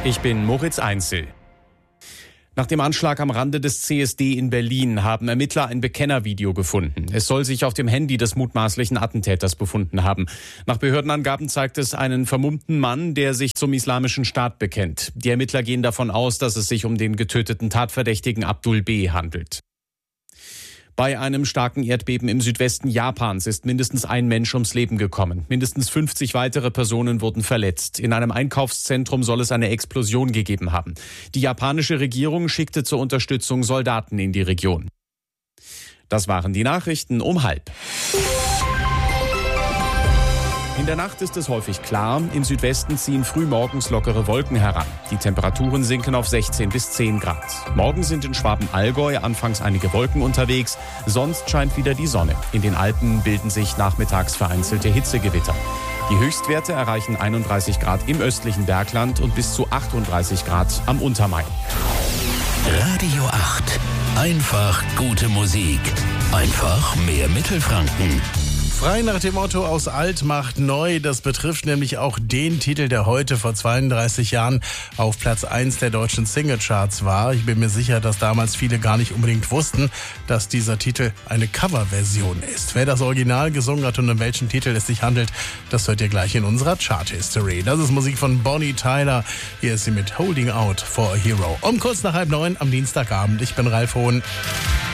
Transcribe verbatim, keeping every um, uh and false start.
Ich bin Moritz Einzel. Nach dem Anschlag am Rande des C S D in Berlin haben Ermittler ein Bekennervideo gefunden. Es soll sich auf dem Handy des mutmaßlichen Attentäters befunden haben. Nach Behördenangaben zeigt es einen vermummten Mann, der sich zum Islamischen Staat bekennt. Die Ermittler gehen davon aus, dass es sich um den getöteten Tatverdächtigen Abdul B. handelt. Bei einem starken Erdbeben im Südwesten Japans ist mindestens ein Mensch ums Leben gekommen. Mindestens fünfzig weitere Personen wurden verletzt. In einem Einkaufszentrum soll es eine Explosion gegeben haben. Die japanische Regierung schickte zur Unterstützung Soldaten in die Region. Das waren die Nachrichten um halb. In der Nacht ist es häufig klar. Im Südwesten ziehen frühmorgens lockere Wolken heran. Die Temperaturen sinken auf sechzehn bis zehn Grad. Morgen sind in Schwaben-Allgäu anfangs einige Wolken unterwegs. Sonst scheint wieder die Sonne. In den Alpen bilden sich nachmittags vereinzelte Hitzegewitter. Die Höchstwerte erreichen einunddreißig Grad im östlichen Bergland und bis zu achtunddreißig Grad am Untermain. Radio acht. Einfach gute Musik. Einfach mehr Mittelfranken. Frei nach dem Motto aus alt macht neu. Das betrifft nämlich auch den Titel, der heute vor zweiunddreißig Jahren auf Platz eins der deutschen Singlecharts war. Ich bin mir sicher, dass damals viele gar nicht unbedingt wussten, dass dieser Titel eine Coverversion ist. Wer das Original gesungen hat und um welchen Titel es sich handelt, das hört ihr gleich in unserer Chart-History. Das ist Musik von Bonnie Tyler. Hier ist sie mit Holding Out for a Hero. Um kurz nach halb neun am Dienstagabend. Ich bin Ralf Hohn.